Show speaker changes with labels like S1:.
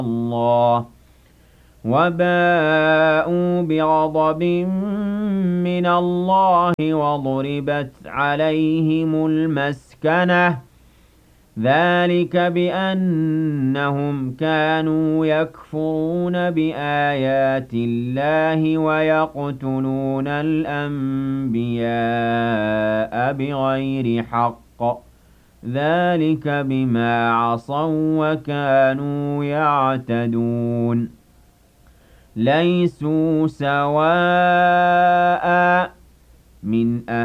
S1: اللَّهِ وَبَاءُوا بِغَضَبٍ مِّنَ اللَّهِ وَضُرِبَتْ عَلَيْهِمُ الْمَسْكَنَةُ ۚ ذَٰلِكَ بِأَنَّهُمْ كَانُوا يَكْفُرُونَ بِآيَاتِ اللَّهِ وَيَقْتُلُونَ الْأَنبِيَاءَ بِغَيْرِ حَقٍّ ۚ ذَٰلِكَ بِمَا عَصَوا وَّكَانُوا يَعْتَدُونَ لَيْسُوا سَوَاءً مِّنْ